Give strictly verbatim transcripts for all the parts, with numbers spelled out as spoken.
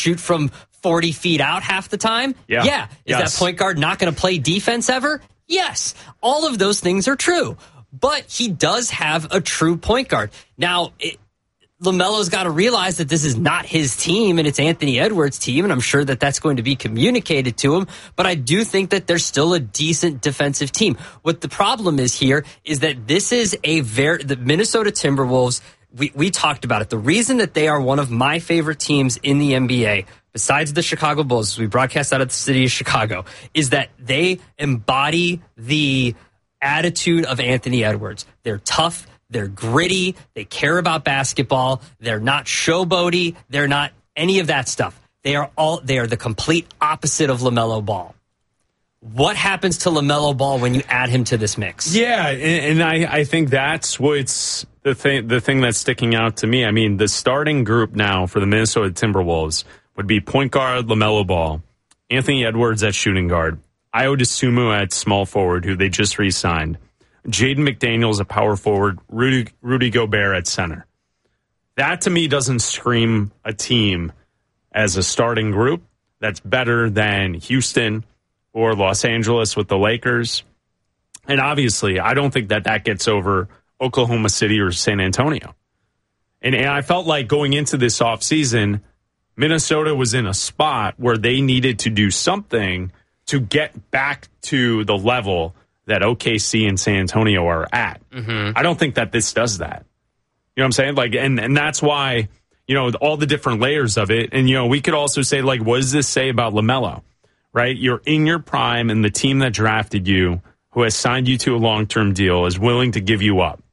shoot from forty feet out half the time? Yeah. Yeah. Is yes. that point guard not going to play defense ever? Yes. All of those things are true. But he does have a true point guard. Now, it, LaMelo's got to realize that this is not his team and it's Anthony Edwards' team, and I'm sure that that's going to be communicated to him. But I do think that they're still a decent defensive team. What the problem is here is that this is a very the Minnesota Timberwolves. We we talked about it. The reason that they are one of my favorite teams in the N B A, besides the Chicago Bulls, as we broadcast out of the city of Chicago, is that they embody the attitude of Anthony Edwards. They're tough. They're gritty. They care about basketball. They're not showboaty. They're not any of that stuff. They are all. They are the complete opposite of LaMelo Ball. What happens to LaMelo Ball when you add him to this mix? Yeah, and, and I, I think that's what's the thing. The thing that's sticking out to me. I mean, the starting group now for the Minnesota Timberwolves would be point guard LaMelo Ball, Anthony Edwards at shooting guard, Ayo Dosunmu at small forward, who they just re-signed, Jaden McDaniels at power forward, Rudy, Rudy Gobert at center. That, to me, doesn't scream a team as a starting group that's better than Houston or Los Angeles with the Lakers. And obviously, I don't think that that gets over Oklahoma City or San Antonio. And, and I felt like going into this offseason, Minnesota was in a spot where they needed to do something to get back to the level that O K C and San Antonio are at. Mm-hmm. I don't think that this does that. You know what I'm saying? Like, and, and that's why, you know, all the different layers of it. And, you know, we could also say, like, what does this say about LaMelo? Right? You're in your prime, and the team that drafted you, who has signed you to a long-term deal, is willing to give you up.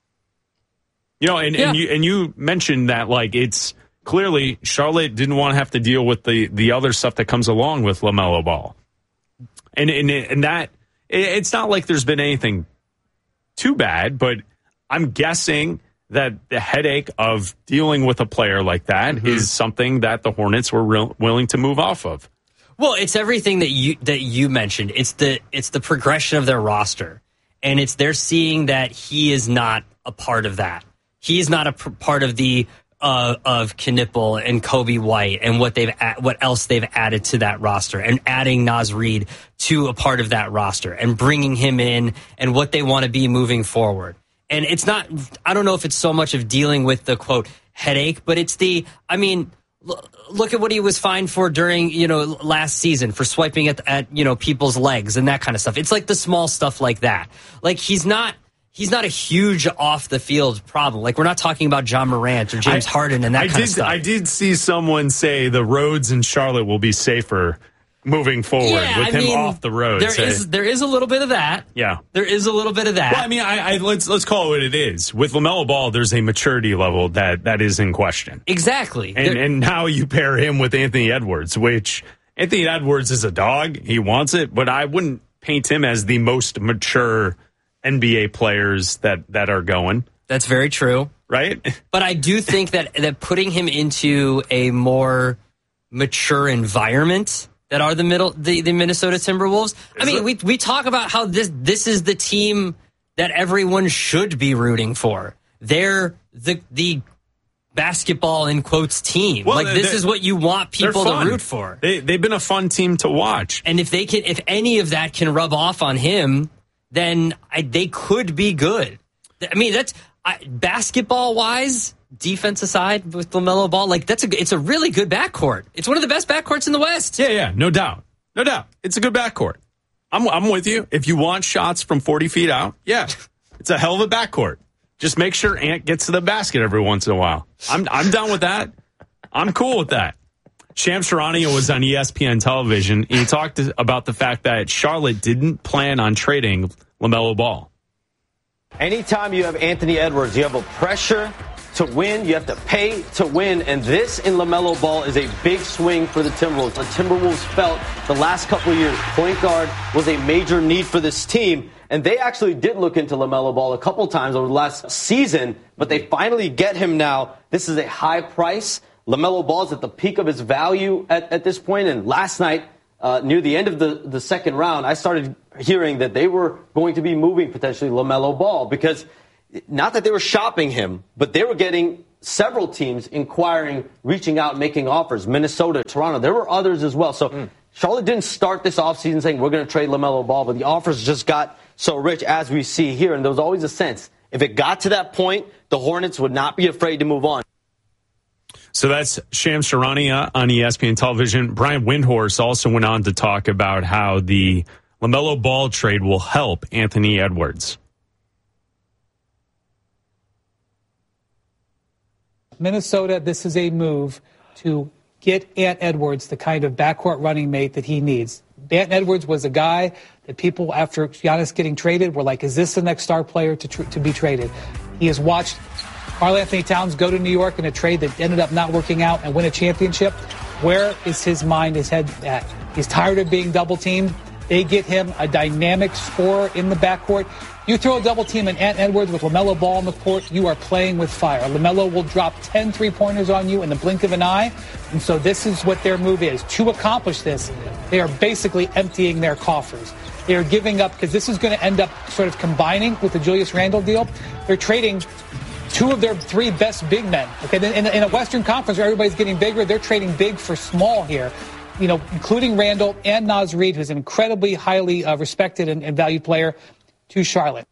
You know, and, yeah. and you and you mentioned that, like, it's clearly Charlotte didn't want to have to deal with the, the other stuff that comes along with LaMelo Ball. And, and, and that, it's not like there's been anything too bad, but I'm guessing that the headache of dealing with a player like that mm-hmm. is something that the Hornets were real, willing to move off of. Well, it's everything that you that you mentioned. It's the it's the progression of their roster, and it's they're seeing that he is not a part of that. He is not a pr- part of the uh, of Knipple and Kobe White and what they've what else they've added to that roster, and adding Naz Reid to a part of that roster and bringing him in and what they want to be moving forward. And it's not. I don't know if it's so much of dealing with the quote headache, but it's the. I mean. Look at what he was fined for during, you know, last season for swiping at, at, you know, people's legs and that kind of stuff. It's like the small stuff like that. Like he's not, he's not a huge off the field problem. Like we're not talking about John Morant or James I, Harden and that I kind did, of stuff. I did see someone say the roads in Charlotte will be safer moving forward yeah, with I him mean, off the road. There so. is there is a little bit of that. Yeah, there is a little bit of that. Well, I mean, I, I let's let's call it what it is. With LaMelo Ball, there's a maturity level that that is in question. Exactly, and there, and now you pair him with Anthony Edwards, which Anthony Edwards is a dog. He wants it, but I wouldn't paint him as the most mature N B A players that that are going. That's very true, right? But I do think that that putting him into a more mature environment. That are the middle, the, the Minnesota Timberwolves. I mean, we we talk about how this this is the team that everyone should be rooting for. They're the the basketball in quotes team. Well, like this is what you want people to root for. They they've been a fun team to watch. And if they can, if any of that can rub off on him, then I, they could be good. I mean, that's I, basketball wise. Defense aside, with LaMelo Ball, like that's a it's a really good backcourt. It's one of the best backcourts in the West. Yeah, yeah, no doubt, no doubt. It's a good backcourt. I'm I'm with you. If you want shots from forty feet out, yeah, it's a hell of a backcourt. Just make sure Ant gets to the basket every once in a while. I'm I'm down with that. I'm cool with that. Shams Charania was on E S P N television. And he talked about the fact that Charlotte didn't plan on trading LaMelo Ball. Anytime you have Anthony Edwards, you have a pressure to win, you have to pay to win, and this in LaMelo Ball is a big swing for the Timberwolves. The Timberwolves felt the last couple of years point guard was a major need for this team, and they actually did look into LaMelo Ball a couple times over the last season, but they finally get him now. This is a high price. LaMelo Ball is at the peak of his value at, at this point, and last night, uh, near the end of the, the second round, I started hearing that they were going to be moving potentially LaMelo Ball because not that they were shopping him, but they were getting several teams inquiring, reaching out, making offers. Minnesota, Toronto. There were others as well. So mm. Charlotte didn't start this offseason saying we're going to trade LaMelo Ball, but the offers just got so rich, as we see here. And there was always a sense, if it got to that point, the Hornets would not be afraid to move on. So that's Shams Charania on E S P N Television. Brian Windhorst also went on to talk about how the LaMelo Ball trade will help Anthony Edwards. Minnesota, this is a move to get Ant Edwards the kind of backcourt running mate that he needs. Ant Edwards was a guy that people, after Giannis getting traded, were like, is this the next star player to tr- to be traded? He has watched Karl-Anthony Towns go to New York in a trade that ended up not working out and win a championship. Where is his mind, his head at? He's tired of being double-teamed. They get him a dynamic scorer in the backcourt. You throw a double team in Ant Edwards with LaMelo Ball on the court, you are playing with fire. LaMelo will drop ten three-pointers on you in the blink of an eye. And so this is what their move is. To accomplish this, they are basically emptying their coffers. They are giving up, because this is going to end up sort of combining with the Julius Randle deal. They're trading two of their three best big men. Okay, in, in a Western Conference where everybody's getting bigger, they're trading big for small here. You know, including Randle and Naz Reid, who's an incredibly highly uh, respected and, and valued player, to Charlotte.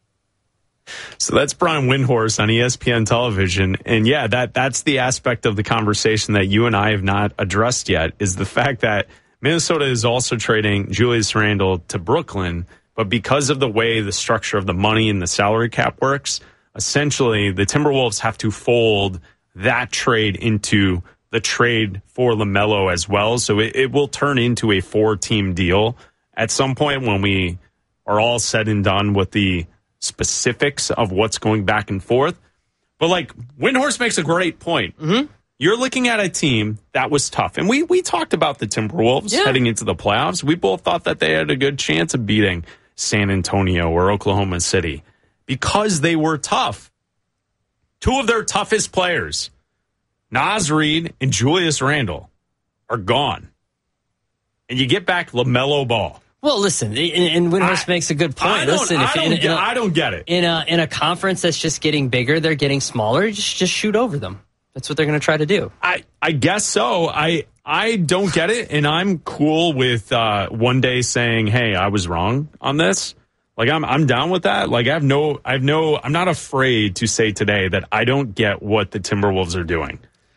So that's Brian Windhorst on E S P N Television. And yeah, that that's the aspect of the conversation that you and I have not addressed yet, is the fact that Minnesota is also trading Julius Randle to Brooklyn, but because of the way the structure of the money and the salary cap works, essentially the Timberwolves have to fold that trade into the trade for LaMelo as well. So it, it will turn into a four-team deal at some point when we are all said and done with the specifics of what's going back and forth. But like Windhorst makes a great point. Mm-hmm. You're looking at a team that was tough. And we we talked about the Timberwolves yeah. heading into the playoffs. We both thought that they had a good chance of beating San Antonio or Oklahoma City because they were tough. Two of their toughest players, Naz Reid and Julius Randle, are gone. And you get back LaMelo Ball. Well, listen, and, and Windhorst makes a good point. I don't, listen, I, if, don't in, get, in a, I don't get it. In a in a conference that's just getting bigger, they're getting smaller. Just just shoot over them. That's what they're going to try to do. I, I guess so. I I don't get it, and I'm cool with uh, one day saying, "Hey, I was wrong on this." Like I'm I'm down with that. Like I have no I have no I'm not afraid to say today that I don't get what the Timberwolves are doing.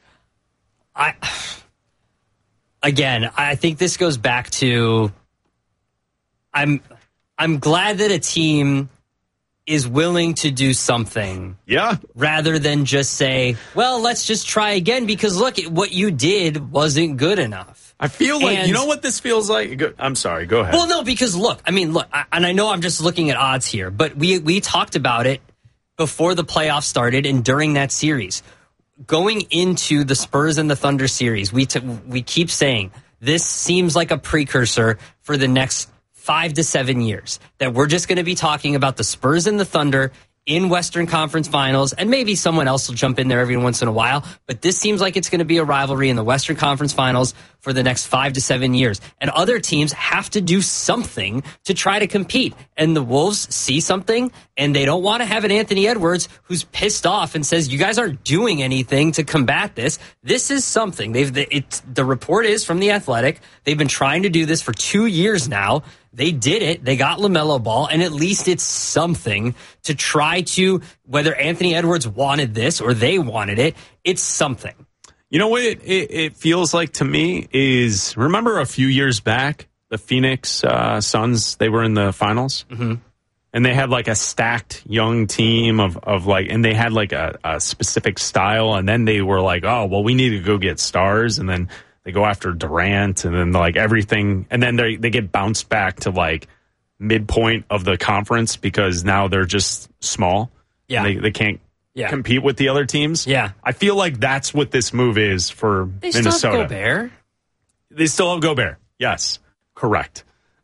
I again, I think this goes back to I'm I'm glad that a team is willing to do something. Yeah. Rather than just say, well, let's just try again because look, what you did wasn't good enough. I feel like, and, you know what this feels like? I'm sorry, go ahead. Well, no, because look, I mean, look, I, and I know I'm just looking at odds here, but we we talked about it before the playoffs started and during that series. Going into the Spurs and the Thunder series, we t- we keep saying this seems like a precursor for the next five to seven years, that we're just going to be talking about the Spurs and the Thunder in Western Conference Finals, and maybe someone else will jump in there every once in a while, but this seems like it's going to be a rivalry in the Western Conference Finals for the next five to seven years. And other teams have to do something to try to compete. And the Wolves see something, and they don't want to have an Anthony Edwards who's pissed off and says, you guys aren't doing anything to combat this. This is something. They've it's, the report is from The Athletic. They've been trying to do this for two years now. They did it. They got LaMelo Ball, and at least it's something to try to, whether Anthony Edwards wanted this or they wanted it, it's something. You know what it, it, it feels like to me is, remember a few years back, the Phoenix uh, Suns, they were in the finals? Mm-hmm. And they had like a stacked young team of, of like, and they had like a, a specific style, and then they were like, oh, well, we need to go get stars, and then they go after Durant, and then like everything, and then they they get bounced back to like midpoint of the conference because now they're just small. Yeah, they they can't yeah. compete with the other teams. Yeah, I feel like that's what this move is for they Minnesota. Still have Gobert. They still have Gobert. Yes, correct.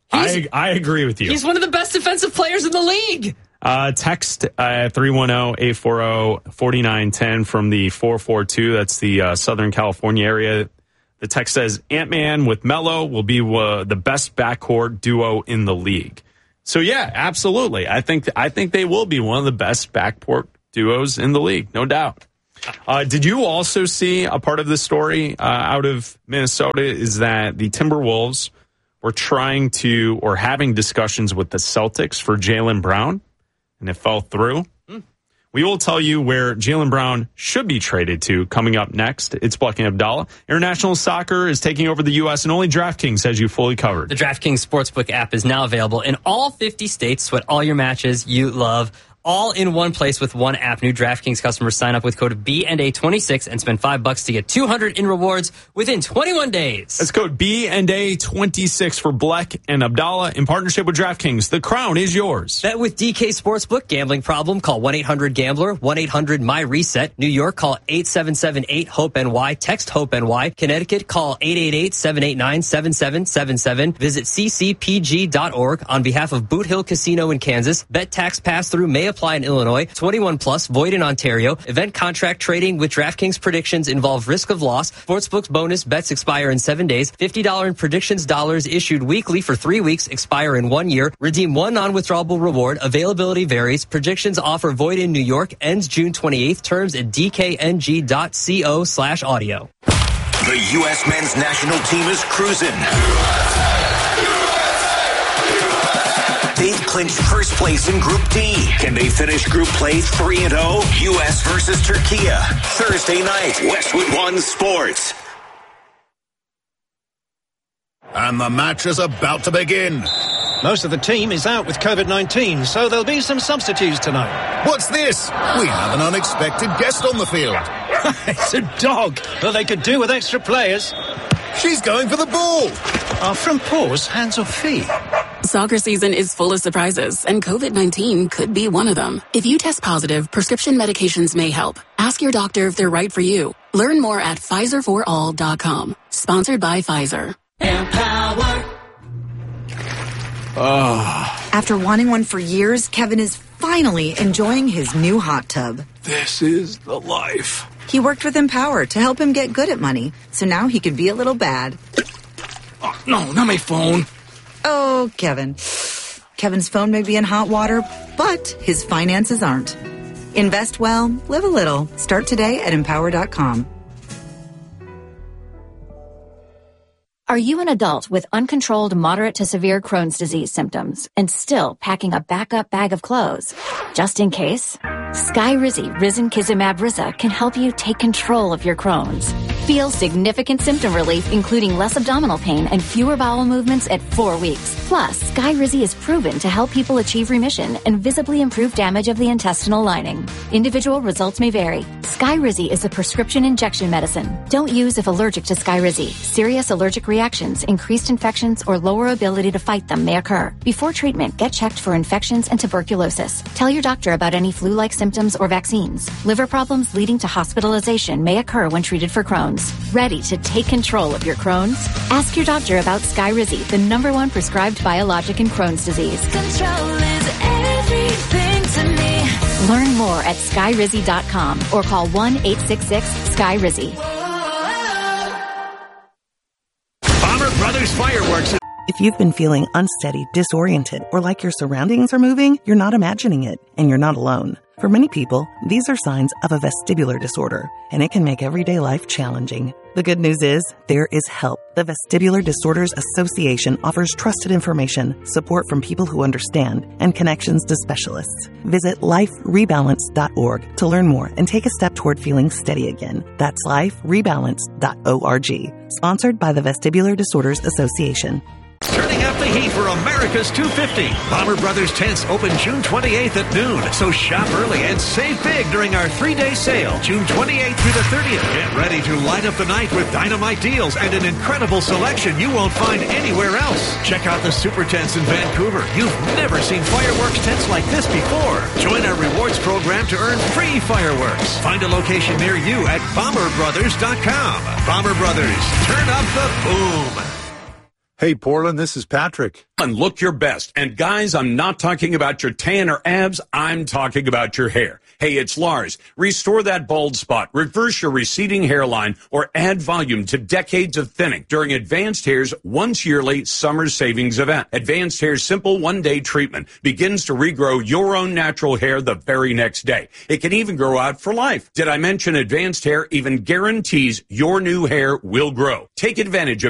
I I agree with you. He's one of the best defensive players in the league. Uh, text uh, three one zero, eight four zero, four nine one zero from the four four two. That's the uh, Southern California area. The text says, Ant-Man with Melo will be uh, the best backcourt duo in the league. So, yeah, absolutely. I think I think they will be one of the best backcourt duos in the league, no doubt. Uh, did you also see a part of the story uh, out of Minnesota is that the Timberwolves were trying to or having discussions with the Celtics for Jaylen Brown, and it fell through? Mm. We will tell you where Jaylen Brown should be traded to coming up next. It's Bleck and Abdallah. International soccer is taking over the U S, and only DraftKings has you fully covered. The DraftKings Sportsbook app is now available in all fifty states. Sweat all your matches you love, all in one place with one app. New DraftKings customers sign up with code B and A twenty-six and spend five bucks to get two hundred in rewards within twenty-one days. That's code B and A twenty-six for Bleck and Abdallah in partnership with DraftKings. The crown is yours. Bet with D K Sportsbook. Gambling problem? Call one eight hundred gambler, one eight hundred my reset. New York, call eight seven seven eight hope N Y. Text HOPE-NY. Connecticut, call eight eight eight seven eight nine seven seven seven seven. Visit c c p g dot org on behalf of Boot Hill Casino in Kansas. Bet tax pass-through may apply in Illinois. twenty-one plus, void in Ontario. Event contract trading with DraftKings predictions involve risk of loss. Sportsbook's bonus bets expire in seven days. fifty dollars in predictions dollars issued weekly for three weeks, expire in one year. Redeem one non-withdrawable reward. Availability varies. Predictions offer void in New York. Ends June twenty-eighth. Terms at d k n g dot co slash audio. The U S men's national team is cruising. They've clinched first place in Group D. Can they finish group play three and oh? U S versus Turkey. Thursday night, Westwood One Sports. And the match is about to begin. Most of the team is out with covid nineteen, so there'll be some substitutes tonight. What's this? We have an unexpected guest on the field. It's a dog. Well, they could do with extra players. She's going for the ball. Are from paws, hands or feet? Soccer season is full of surprises, and covid nineteen could be one of them. If you test positive, prescription medications may help. Ask your doctor if they're right for you. Learn more at Pfizer for all dot com. Sponsored by Pfizer. Empower. Oh. After wanting one for years, Kevin is finally enjoying his new hot tub. This is the life. He worked with Empower to help him get good at money, so now he can be a little bad. Oh, no, not my phone. Oh, Kevin. Kevin's phone may be in hot water, but his finances aren't. Invest well, live a little. Start today at empower dot com. Are you an adult with uncontrolled moderate to severe Crohn's disease symptoms and still packing a backup bag of clothes? Just in case? Skyrizi Risankizumab Riza can help you take control of your Crohn's. Feel significant symptom relief, including less abdominal pain and fewer bowel movements at four weeks. Plus, Skyrizi is proven to help people achieve remission and visibly improve damage of the intestinal lining. Individual results may vary. Skyrizi is a prescription injection medicine. Don't use if allergic to Skyrizi. Serious allergic reactions, increased infections, or lower ability to fight them may occur. Before treatment, get checked for infections and tuberculosis. Tell your doctor about any flu-like symptoms or vaccines. Liver problems leading to hospitalization may occur when treated for Crohn's. Ready to take control of your Crohn's? Ask your doctor about Skyrizi, the number one prescribed biologic in Crohn's disease. Control is everything to me. Learn more at skyrizi dot com or call one eight six six sky rizi. Bomber Brothers Fireworks. If you've been feeling unsteady, disoriented, or like your surroundings are moving, you're not imagining it, and you're not alone. For many people, these are signs of a vestibular disorder, and it can make everyday life challenging. The good news is, there is help. The Vestibular Disorders Association offers trusted information, support from people who understand, and connections to specialists. Visit life rebalance dot org to learn more and take a step toward feeling steady again. That's life rebalance dot org. Sponsored by the Vestibular Disorders Association. Turning up the heat for America's two fifty. Bomber Brothers tents open June twenty-eighth at noon. So shop early and save big during our three-day sale, June twenty-eighth through the thirtieth. Get ready to light up the night with dynamite deals and an incredible selection you won't find anywhere else. Check out the super tents in Vancouver. You've never seen fireworks tents like this before. Join our rewards program to earn free fireworks. Find a location near you at bomber brothers dot com. Bomber Brothers, turn up the boom. Hey, Portland, this is Patrick. And look your best. And guys, I'm not talking about your tan or abs. I'm talking about your hair. Hey, it's Lars. Restore that bald spot, reverse your receding hairline, or add volume to decades of thinning during Advanced Hair's once yearly summer savings event. Advanced Hair's simple one-day treatment begins to regrow your own natural hair the very next day. It can even grow out for life. Did I mention Advanced Hair even guarantees your new hair will grow? Take advantage of